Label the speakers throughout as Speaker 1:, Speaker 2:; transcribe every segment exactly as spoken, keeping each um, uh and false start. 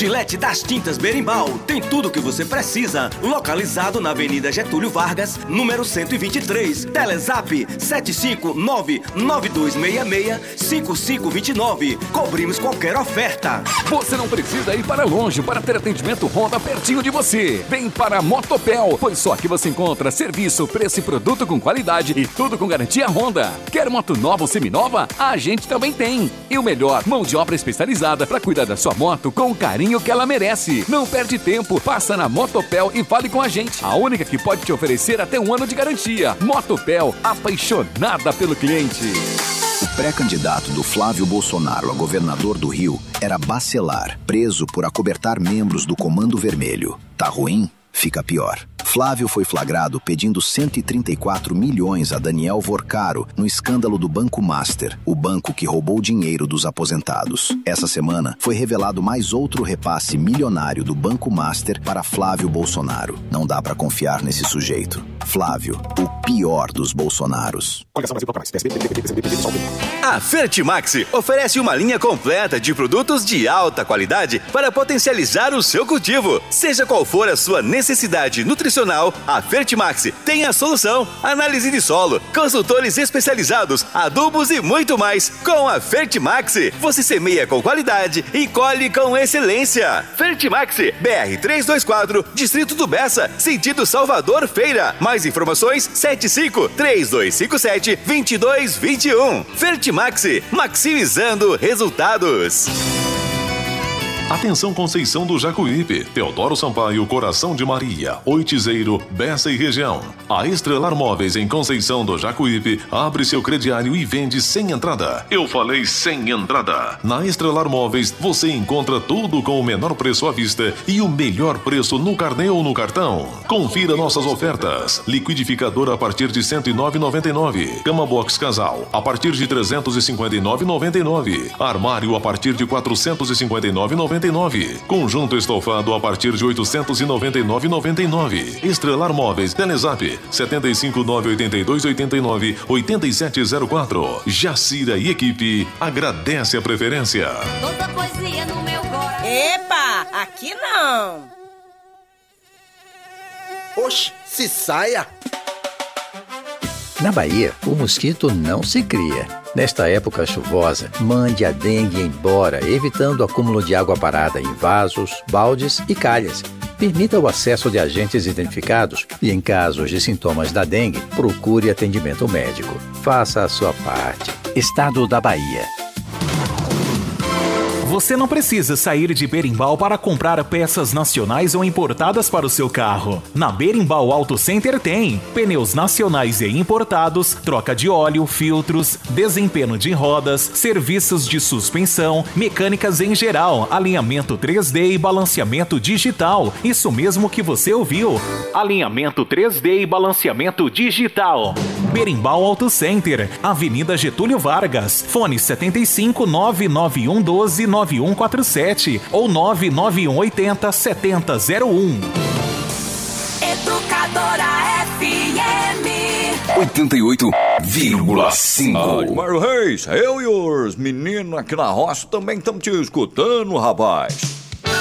Speaker 1: Gillette das Tintas Berimbau tem tudo o que você precisa. Localizado na Avenida Getúlio Vargas, número cento e vinte e três. Telezap sete cinco nove nove dois seis seis cinco cinco dois nove. Cobrimos qualquer oferta.
Speaker 2: Você não precisa ir para longe para ter atendimento Honda pertinho de você. Vem para a Motopel, pois só aqui você encontra serviço, preço e produto com qualidade e tudo com garantia Honda. Quer moto nova ou seminova? A gente também tem. E o melhor, mão de obra especializada para cuidar da sua moto com o carinho que ela merece. Não perde tempo, passa na Motopel e fale com a gente. A única que pode te oferecer até um ano de garantia. Motopel, apaixonada pelo cliente.
Speaker 3: O pré-candidato do Flávio Bolsonaro a governador do Rio era Bacelar, preso por acobertar membros do Comando Vermelho. Tá ruim? Fica pior. Flávio foi flagrado pedindo cento e trinta e quatro milhões a Daniel Vorcaro no escândalo do Banco Master, o banco que roubou dinheiro dos aposentados. Essa semana foi revelado mais outro repasse milionário do Banco Master para Flávio Bolsonaro. Não dá pra confiar nesse sujeito. Flávio, o pior dos Bolsonaros.
Speaker 4: A Fertimax oferece uma linha completa de produtos de alta qualidade para potencializar o seu cultivo. Seja qual for a sua necessidade nutricional, a Fertimax tem a solução. Análise de solo, consultores especializados, adubos e muito mais. Com a Fertimax, você semeia com qualidade e colhe com excelência. Fertimax, B R trezentos e vinte e quatro, Distrito do Bessa, sentido Salvador Feira. Mais informações, sete cinco três dois cinco sete dois dois dois um. Fertimax, maximizando resultados.
Speaker 5: Atenção Conceição do Jacuípe, Teodoro Sampaio, Coração de Maria, Oitizeiro, Bessa e região. A Estrelar Móveis em Conceição do Jacuípe abre seu crediário e vende sem entrada. Eu falei sem entrada. Na Estrelar Móveis você encontra tudo com o menor preço à vista e o melhor preço no carnê ou no cartão. Confira nossas ofertas. Liquidificador a partir de cento e nove reais e noventa e nove centavos. Cama Box Casal a partir de trezentos e cinquenta e nove reais e noventa e nove centavos. Armário a partir de quatrocentos e cinquenta e nove reais e noventa e nove centavos. Conjunto estofado a partir de oitocentos e noventa e nove reais e noventa e nove centavos. Estrelar Móveis, Telezap sete cinco nove oito dois oito nove oito sete zero quatro. Jacira e equipe agradece a preferência.
Speaker 6: Toda poesia no meu coração. Epa, aqui não.
Speaker 7: Oxe, se saia.
Speaker 8: Na Bahia, o mosquito não se cria. Nesta época chuvosa, mande a dengue embora, evitando o acúmulo de água parada em vasos, baldes e calhas. Permita o acesso de agentes identificados e, em casos de sintomas da dengue, procure atendimento médico. Faça a sua parte. Estado da Bahia.
Speaker 9: Você não precisa sair de Berimbau para comprar peças nacionais ou importadas para o seu carro. Na Berimbau Auto Center tem pneus nacionais e importados, troca de óleo, filtros, desempenho de rodas, serviços de suspensão, mecânicas em geral, alinhamento três D e balanceamento digital. Isso mesmo que você ouviu. Alinhamento três D e balanceamento digital. Berimbau Auto Center, Avenida Getúlio Vargas, fone setenta e cinco nove nove um um dois nove um quatro sete ou nove nove um oito zero sete zero zero um.
Speaker 6: Educadora F M
Speaker 2: oitenta e oito vírgula cinco.
Speaker 10: Mário Reis, eu e os meninos aqui na roça também estamos te escutando, rapaz.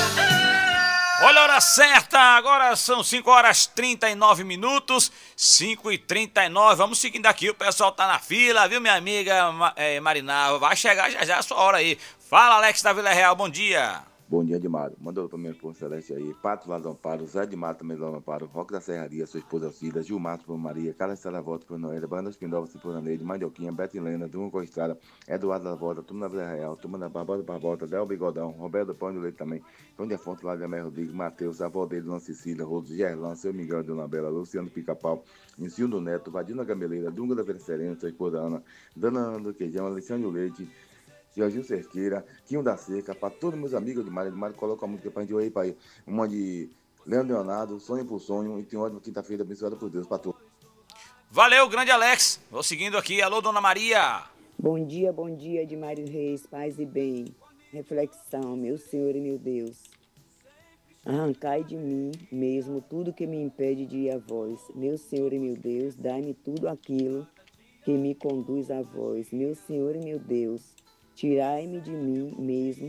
Speaker 11: Olha a hora certa, agora são cinco horas e trinta e nove minutos, cinco e trinta e nove, vamos seguindo aqui, o pessoal tá na fila, viu minha amiga é, Marinal, vai chegar já já a sua hora aí. Fala Alex da Vila Real, bom dia.
Speaker 12: Bom dia, Edmado. Manda pra minha esposa Celeste aí. Pato Lado Amparo, Zé de Mato também Lado Amparo, Roque da Serraria, sua esposa Alcida, Gilmato por Maria, Carlos Saravota por Noélia, Banda das Pindovas por Neide, Mandioquinha, Beto Helena, Duma com a Estrada, Eduardo da Volta, Turma da Vila Real, Turma da Barbosa Barbosa, Del Bigodão, Roberto Pão de Leite também, Pão de Afonso, Lá de Amé Rodrigues, Matheus, avó dele, Dona Cecília, Rodo Gerlão, Seu Miguel, Dona Bela, Luciano Pica-Pau, Ensino Neto, Vadina Gameleira, Dunga da Vera Serena, sua esposa Ana, Dana Ana do Queijão, Alexandre Leite, Jorginho Cerqueira, Quinho da Seca, para todos meus amigos de Mário, de Mário, coloca a música pra gente aí, pai. Uma de Leandro Leonardo, Sonho por Sonho, e tem uma ótima quinta-feira abençoada por Deus, para todos.
Speaker 11: Valeu, grande Alex. Vou seguindo aqui. Alô, Dona Maria.
Speaker 13: Bom dia, bom dia, de Mário Reis, paz e bem. Reflexão, meu Senhor e meu Deus. Arrancai de mim mesmo tudo que me impede de ir a vós. Meu Senhor e meu Deus, dai-me tudo aquilo que me conduz a vós. Meu Senhor e meu Deus, tirai-me de mim mesmo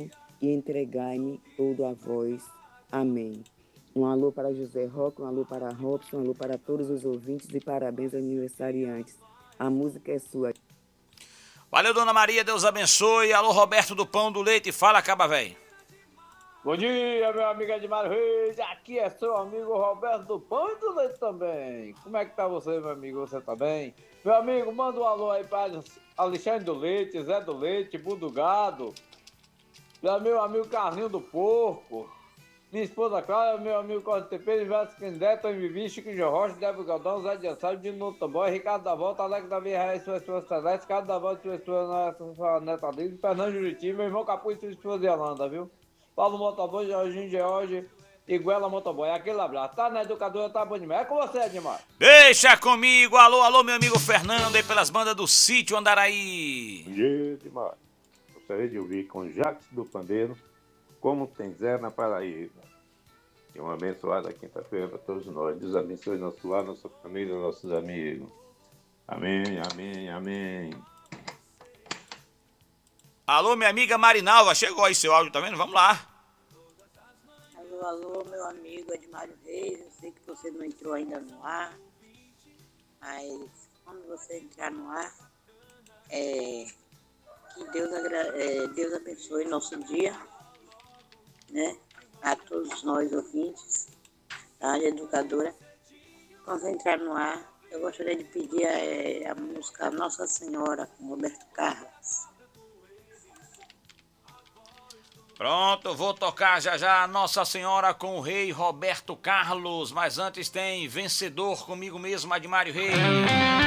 Speaker 13: e entregai-me todo a vós. Amém. Um alô para José Roque, um alô para Robson, um alô para todos os ouvintes e parabéns aniversariantes. A música é sua.
Speaker 11: Valeu, Dona Maria, Deus abençoe. Alô, Roberto do Pão do Leite, fala, Caba Véi.
Speaker 14: Bom dia, meu amigo Edmar Reis, aqui é seu amigo Roberto do Pão e do Leite também. Como é que tá você, meu amigo? Você tá bem? Meu amigo, manda um alô aí para Alexandre do Leite, Zé do Leite, Bu do Gado, meu amigo Carlinho do Porco, minha esposa Clara, meu amigo Costa Tempero, Inverso Quindé, Tony Vivi, Chico Jorrocha, Débora Galdão, Zé de Ansado, Dino Notamboy, Ricardo da Volta, Alex da Via Reis, sua esposa Celeste, Carlos da Volta, sua esposa sua neta Liz, Fernando Juriti, meu irmão Capu e sua esposa Yolanda, viu? Paulo Motoboy, Jorginho George, Iguela Motoboy, aquele abraço. Tá na educadora, tá bom demais. É com você, Edmar.
Speaker 11: Deixa comigo. Alô, alô, meu amigo Fernando, aí pelas bandas do Sítio Andaraí.
Speaker 15: Bom dia, Edmar. Gostaria de ouvir com Jacques do Pandeiro, Como Tem Zé na Paraíba. E uma abençoada quinta-feira para todos nós. Deus abençoe nosso lar, nossa família, nossos amigos. Amém, amém, amém.
Speaker 11: Alô, minha amiga Marinalva, chegou aí seu áudio, tá vendo? Vamos lá.
Speaker 16: Alô, alô, meu amigo Edmário Reis, eu sei que você não entrou ainda no ar, mas quando você entrar no ar, é, que Deus, agra- é, Deus abençoe nosso dia, né? A todos nós ouvintes da Rádio Educadora. Quando você entrar no ar, eu gostaria de pedir a, a música Nossa Senhora, com Roberto Carlos.
Speaker 11: Pronto, vou tocar já já Nossa Senhora com o rei Roberto Carlos, mas antes tem Vencedor comigo mesmo, Admário Reis.